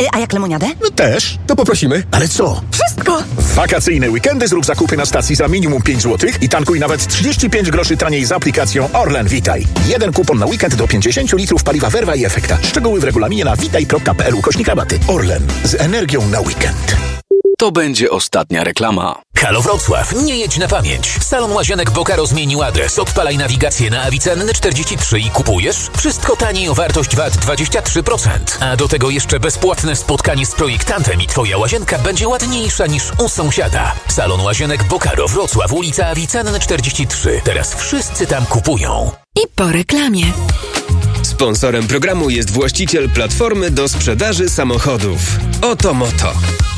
A jak lemoniadę? No też, to poprosimy. Ale co? Wszystko! W wakacyjne weekendy zrób zakupy na stacji za minimum 5 zł i tankuj nawet 35 groszy taniej z aplikacją Orlen Witaj. Jeden kupon na weekend do 50 litrów paliwa Verva i Efekta. Szczegóły w regulaminie na witaj.pl/rabaty. Orlen. Z energią na weekend. To będzie ostatnia reklama. Halo Wrocław, nie jedź na pamięć. Salon Łazienek Bokaro zmienił adres. Odpalaj nawigację na Avicenny 43 i kupujesz. Wszystko taniej o wartość VAT 23%. A do tego jeszcze bezpłatne spotkanie z projektantem i twoja łazienka będzie ładniejsza niż u sąsiada. Salon Łazienek Bokaro Wrocław, ulica Avicenny 43. Teraz wszyscy tam kupują. I po reklamie. Sponsorem programu jest właściciel platformy do sprzedaży samochodów. Oto Moto.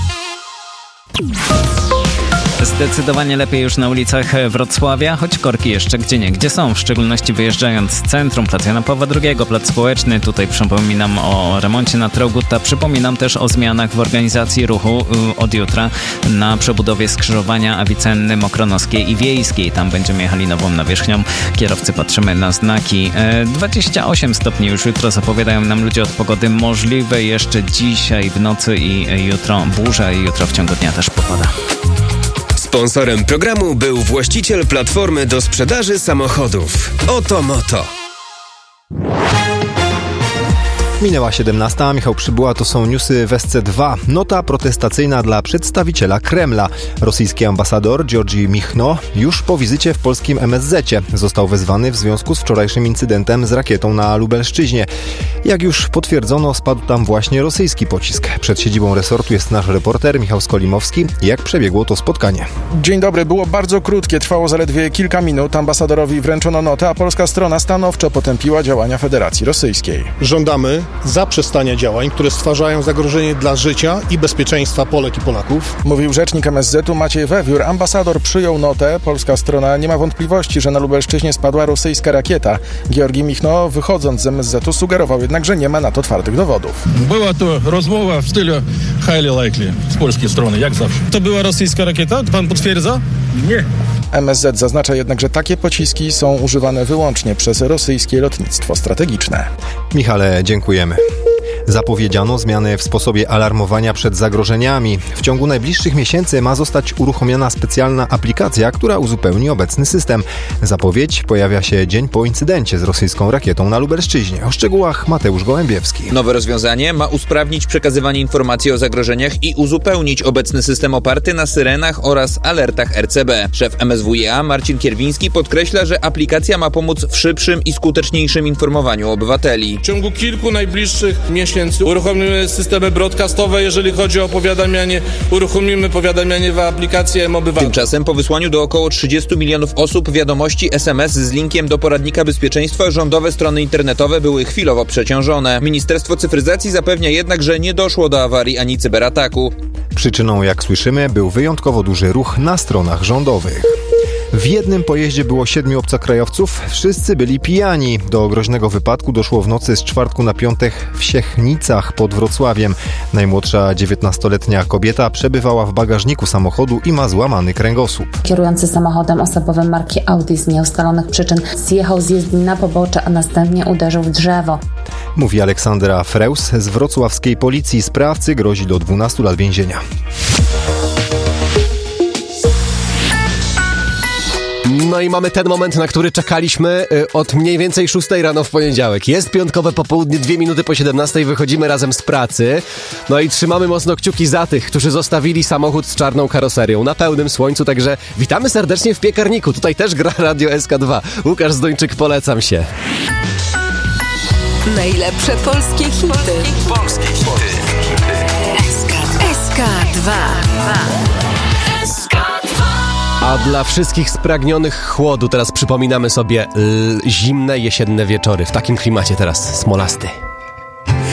Zdecydowanie lepiej już na ulicach Wrocławia, choć korki jeszcze gdzieniegdzie są, w szczególności wyjeżdżając z centrum, plac Jana Pawła II, plac Społeczny. Tutaj przypominam o remoncie na Traugutta, przypominam też o zmianach w organizacji ruchu od jutra na przebudowie skrzyżowania Avicenny, Mokronoskiej i Wiejskiej. Tam będziemy jechali nową nawierzchnią. Kierowcy patrzymy na znaki. 28 stopni już jutro zapowiadają nam ludzie od pogody. Możliwe jeszcze dzisiaj w nocy i jutro burza i jutro w ciągu dnia też popada. Sponsorem programu był właściciel platformy do sprzedaży samochodów. Oto Moto. Minęła 17. Michał Przybyła, to są newsy w SC2. Nota protestacyjna dla przedstawiciela Kremla. Rosyjski ambasador Georgi Michno już po wizycie w polskim MSZ-cie został wezwany w związku z wczorajszym incydentem z rakietą na Lubelszczyźnie. Jak już potwierdzono, spadł tam właśnie rosyjski pocisk. Przed siedzibą resortu jest nasz reporter Michał Skolimowski. Jak przebiegło to spotkanie? Dzień dobry, było bardzo krótkie, trwało zaledwie kilka minut. Ambasadorowi wręczono notę, a polska strona stanowczo potępiła działania Federacji Rosyjskiej. Żądamy zaprzestania działań, które stwarzają zagrożenie dla życia i bezpieczeństwa Polek i Polaków. Mówił rzecznik MSZ-u Maciej Wewiór. Ambasador przyjął notę. Polska strona nie ma wątpliwości, że na Lubelszczyźnie spadła rosyjska rakieta. Georgi Michno, wychodząc z MSZ-u, sugerował jednak, że nie ma na to twardych dowodów. Była to rozmowa w stylu highly likely z polskiej strony, jak zawsze. To była rosyjska rakieta? Pan potwierdza? Nie. MSZ zaznacza jednak, że takie pociski są używane wyłącznie przez rosyjskie lotnictwo strategiczne. Michale, dziękujemy. Zapowiedziano zmiany w sposobie alarmowania przed zagrożeniami. W ciągu najbliższych miesięcy ma zostać uruchomiona specjalna aplikacja, która uzupełni obecny system. Zapowiedź pojawia się dzień po incydencie z rosyjską rakietą na Lubelszczyźnie. O szczegółach Mateusz Gołębiewski. Nowe rozwiązanie ma usprawnić przekazywanie informacji o zagrożeniach i uzupełnić obecny system oparty na syrenach oraz alertach RCB. Szef MSWiA Marcin Kierwiński podkreśla, że aplikacja ma pomóc w szybszym i skuteczniejszym informowaniu obywateli. W ciągu kilku najbliższych miesięcy uruchomimy systemy broadcastowe, jeżeli chodzi o powiadamianie, uruchomimy powiadamianie w aplikacji mObywatel. Tymczasem po wysłaniu do około 30 milionów osób wiadomości SMS z linkiem do poradnika bezpieczeństwa rządowe strony internetowe były chwilowo przeciążone. Ministerstwo Cyfryzacji zapewnia jednak, że nie doszło do awarii ani cyberataku. Przyczyną, jak słyszymy, był wyjątkowo duży ruch na stronach rządowych. W jednym pojeździe było 7 obcokrajowców, wszyscy byli pijani. Do groźnego wypadku doszło w nocy z czwartku na piątek w Siechnicach pod Wrocławiem. Najmłodsza 19-letnia kobieta przebywała w bagażniku samochodu i ma złamany kręgosłup. Kierujący samochodem osobowym marki Audi z nieustalonych przyczyn zjechał z jezdni na pobocze, a następnie uderzył w drzewo. Mówi Aleksandra Freus z wrocławskiej policji. Sprawcy grozi do 12 lat więzienia. No i mamy ten moment, na który czekaliśmy od mniej więcej 6 rano w poniedziałek. Jest piątkowe popołudnie, 2 minuty po 17, wychodzimy razem z pracy. No i trzymamy mocno kciuki za tych, którzy zostawili samochód z czarną karoserią na pełnym słońcu, także witamy serdecznie w piekarniku. Tutaj też gra Radio SK2. Łukasz Zdończyk, polecam się. Najlepsze polskie hity. Polskie hity. SK2. A dla wszystkich spragnionych chłodu teraz przypominamy sobie zimne jesienne wieczory. W takim klimacie teraz Smolasty.